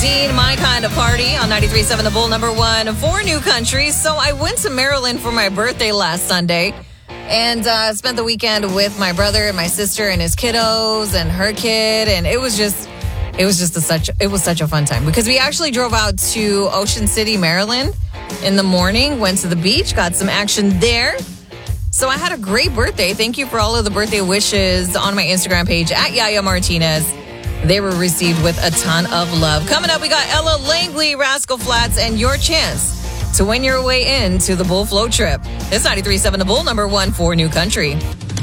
13, my kind of party on 93.7 The Bull, number one for New Country. So I went to Maryland for my birthday last Sunday and spent the weekend with my brother and my sister and his kiddos and her kid. And it was such a fun time because we actually drove out to Ocean City, Maryland in the morning, went to the beach, got some action there. So I had a great birthday. Thank you for all of the birthday wishes on my Instagram page at Yaya Martinez. They were received with a ton of love. Coming up, we got Ella Langley, Rascal Flatts, and your chance to win your way into the Bull Float trip. It's 93.7 The Bull, number one for New Country.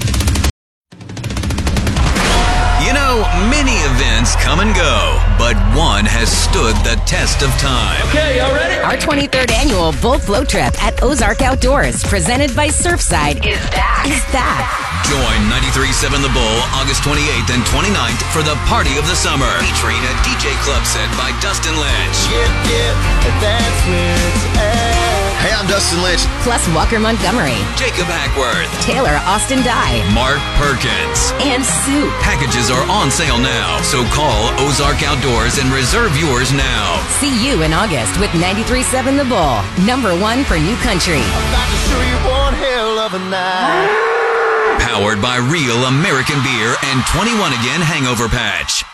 You know, many events come and go, but one has stood the test of time. Okay, y'all ready? Our 23rd annual Bull Float Trip at Ozark Outdoors, presented by Surfside, is back. Join 93.7 The Bull August 28th and 29th for the Party of the Summer, featuring a DJ club set by Dustin Lynch. That's where it's at. Hey, I'm Dustin Lynch. Plus Walker Montgomery, Jacob Hackworth, Taylor Austin Dye, Mark Perkins, and Sue. Packages are on sale now, so call Ozark Outdoors and reserve yours now. See you in August with 93.7 The Bull, number one for New Country. I'm about to show you one hell of a night. Powered by Real American Beer and 21 Again Hangover Patch.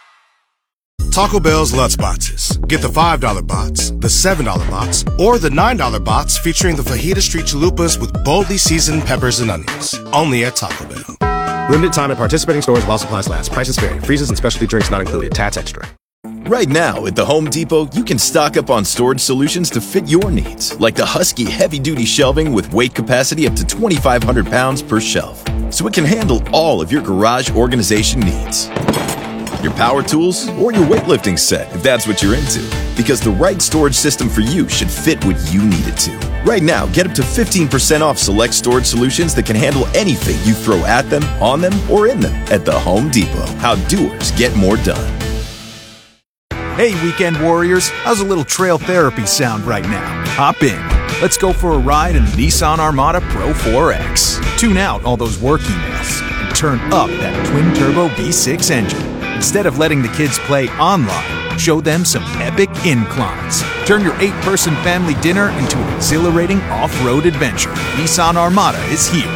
Taco Bell's Lutz Boxes. Get the $5 box, the $7 box, or the $9 box featuring the Fajita Street Chalupas with boldly seasoned peppers and onions. Only at Taco Bell. Limited time at participating stores while supplies last. Prices vary. Freezes and specialty drinks not included. Tats extra. Right now at the Home Depot, you can stock up on storage solutions to fit your needs, like the Husky heavy-duty shelving with weight capacity up to 2,500 pounds per shelf, so it can handle all of your garage organization needs. Your power tools, or your weightlifting set, if that's what you're into, because the right storage system for you should fit what you need it to. Right now, get up to 15% off select storage solutions that can handle anything you throw at them, on them, or in them at the Home Depot. How doers get more done. Hey, weekend warriors, how's a little trail therapy sound right now? Hop in. Let's go for a ride in the Nissan Armada Pro 4X. Tune out all those work emails and turn up that twin-turbo V6 engine. Instead of letting the kids play online, show them some epic inclines. Turn your 8-person family dinner into an exhilarating off-road adventure. Nissan Armada is here.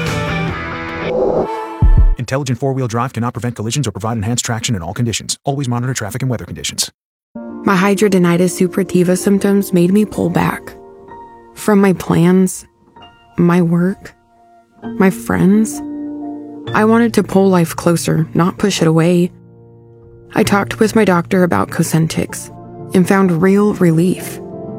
Intelligent four-wheel drive cannot prevent collisions or provide enhanced traction in all conditions. Always monitor traffic and weather conditions. My hidradenitis suppurativa symptoms made me pull back from my plans, my work, my friends. I wanted to pull life closer, not push it away. I talked with my doctor about Cosentyx and found real relief.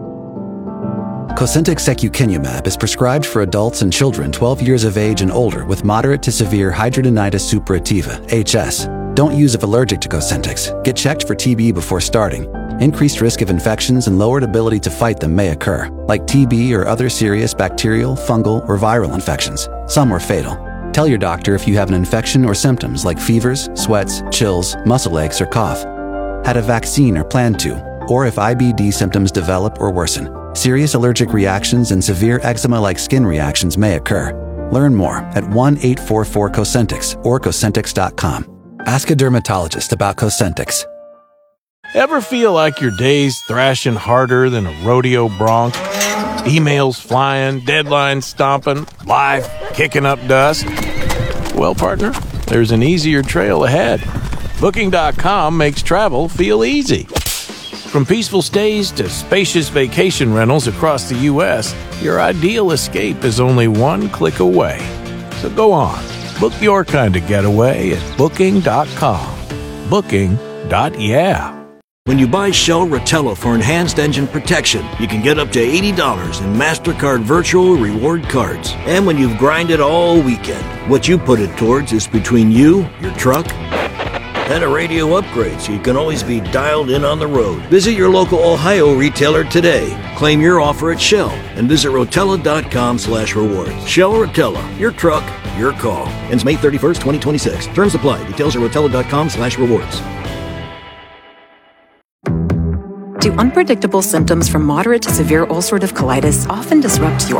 Cosentyx secukinumab is prescribed for adults and children 12 years of age and older with moderate to severe hidradenitis suppurativa, HS. Don't use if allergic to Cosentyx. Get checked for TB before starting. Increased risk of infections and lowered ability to fight them may occur, like TB or other serious bacterial, fungal, or viral infections. Some are fatal. Tell your doctor if you have an infection or symptoms like fevers, sweats, chills, muscle aches, or cough. Had a vaccine or plan to, or if IBD symptoms develop or worsen. Serious allergic reactions and severe eczema-like skin reactions may occur. Learn more at 1-844-COSENTYX or Cosentyx.com. Ask a dermatologist about Cosentyx. Ever feel like your day's thrashing harder than a rodeo bronc? Emails flying, deadlines stomping, life kicking up dust? Well, partner, there's an easier trail ahead. Booking.com makes travel feel easy. From peaceful stays to spacious vacation rentals across the U.S., your ideal escape is only one click away. So go on, book your kind of getaway at Booking.com. Booking.yeah. When you buy Shell Rotella for enhanced engine protection, you can get up to $80 in MasterCard virtual reward cards. And when you've grinded all weekend, what you put it towards is between you, your truck, and a radio upgrade so you can always be dialed in on the road. Visit your local Ohio retailer today. Claim your offer at Shell and visit Rotella.com/rewards. Shell Rotella, your truck, your call. Ends May 31st, 2026. Terms apply. Details at Rotella.com/rewards. Do unpredictable symptoms from moderate to severe ulcerative colitis often disrupt your